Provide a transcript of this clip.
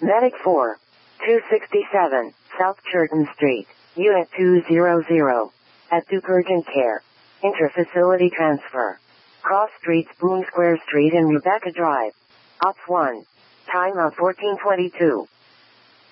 Medic 4. 267, South Churton Street, Unit 200. At Duke Urgent Care. Inter-facility transfer. Cross Streets, Boone Square Street and Rebecca Drive. Ops 1. Time of 1422.